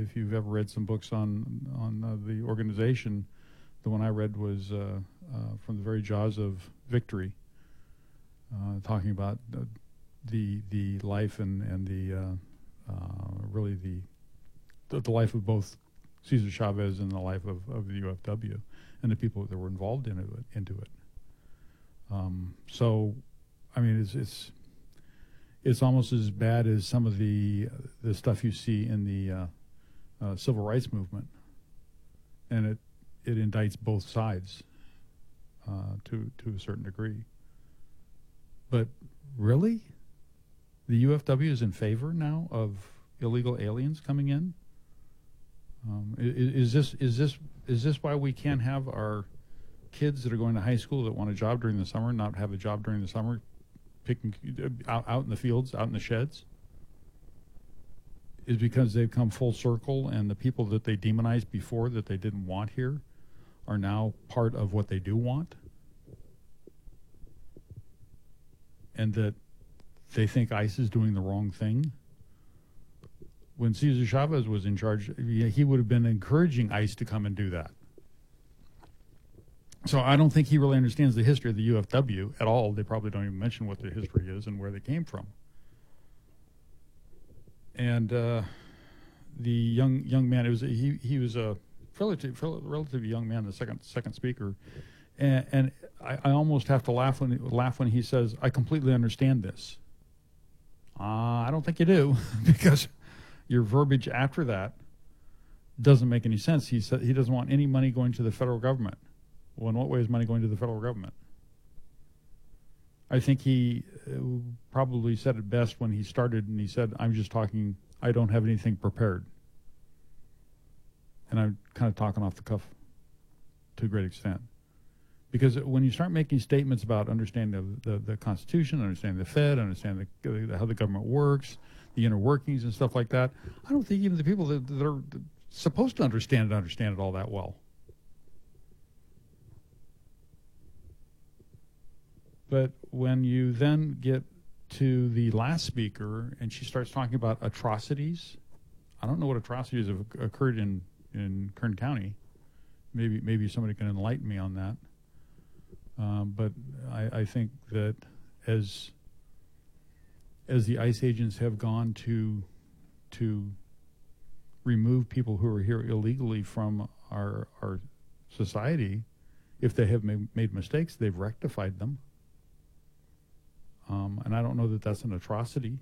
if you've ever read some books on the organization, the one I read was From the Very Jaws of Victory, talking about the life and the really the life of both Cesar Chavez and the life of the UFW and the people that were involved into it. So, I mean, it's almost as bad as some of the stuff you see in the civil rights movement, and it indicts both sides to a certain degree. But really, the UFW is in favor now of illegal aliens coming in. Is this why we can't have our kids that are going to high school that want a job during the summer not have a job during the summer, picking out in the fields, out in the sheds? Is because they've come full circle, and the people that they demonized before that they didn't want here are now part of what they do want, and that they think ICE is doing the wrong thing. When Cesar Chavez was in charge, he would have been encouraging ICE to come and do that. So I don't think he really understands the history of the UFW at all. They probably don't even mention what the history is and where they came from. And the young man, he was a relatively young man, the second speaker, and I almost have to laugh when he says, "I completely understand this." I don't think you do, because your verbiage after that doesn't make any sense. He said he doesn't want any money going to the federal government. Well, in what way is money going to the federal government? I think he probably said it best when he started, and he said, "I'm just talking, I don't have anything prepared." And I'm kind of talking off the cuff to a great extent. Because when you start making statements about understanding the Constitution, understanding the Fed, understanding how the government works, the inner workings and stuff like that, I don't think even the people that are supposed to understand it all that well. But when you then get to the last speaker and she starts talking about atrocities, I don't know what atrocities have occurred in Kern County. Maybe somebody can enlighten me on that. But I think that as the ICE agents have gone to remove people who are here illegally from our society, if they have made mistakes, they've rectified them. And I don't know that that's an atrocity.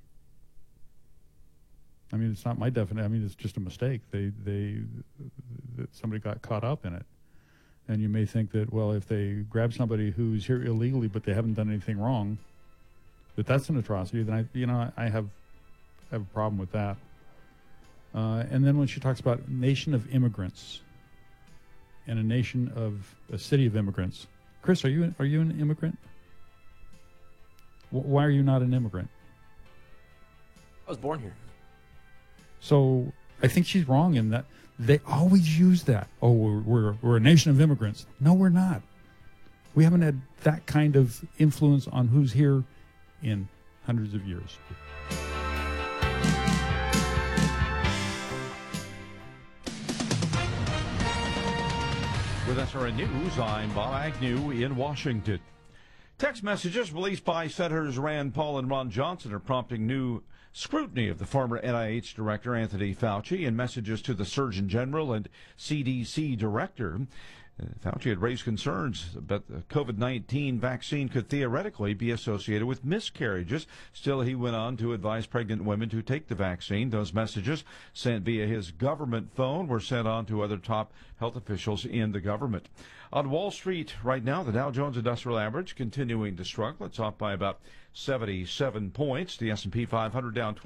I mean, it's not my definition. I mean, it's just a mistake. That somebody got caught up in it. And you may think that, well, if they grab somebody who's here illegally but they haven't done anything wrong, that's an atrocity. Then I have a problem with that. And then when she talks about nation of immigrants and a city of immigrants, Chris, are you an immigrant? Why are you not an immigrant? I was born here. So I think she's wrong in that they always use that. Oh, we're a nation of immigrants. No, we're not. We haven't had that kind of influence on who's here in hundreds of years. With SRN News, I'm Bob Agnew in Washington. Text messages released by Senators Rand Paul and Ron Johnson are prompting new scrutiny of the former NIH director Anthony Fauci and messages to the Surgeon General and CDC director. Fauci had raised concerns that the COVID-19 vaccine could theoretically be associated with miscarriages. Still, he went on to advise pregnant women to take the vaccine. Those messages sent via his government phone were sent on to other top health officials in the government. On Wall Street right now, the Dow Jones Industrial Average continuing to struggle. It's off by about 77 points. The S&P 500 down 12.